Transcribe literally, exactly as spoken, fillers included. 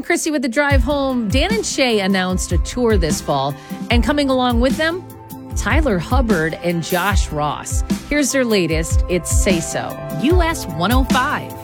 Chrissy with the drive home. Dan and Shay announced a tour this fall, and coming along with them, Tyler Hubbard and Josh Ross. Here's their latest. It's Say So, U S one oh five.